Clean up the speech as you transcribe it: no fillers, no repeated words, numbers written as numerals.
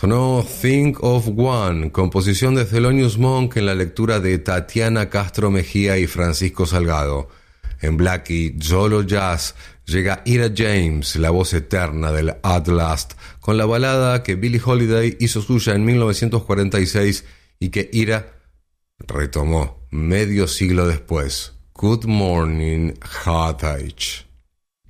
Sonó Think of One, composición de Thelonious Monk en la lectura de Tatiana Castro Mejía y Francisco Salgado. En Blackie Solo Jazz llega Ira James, la voz eterna del At Last, con la balada que Billie Holiday hizo suya en 1946 y que Ira retomó medio siglo después. Good Morning, Heartache.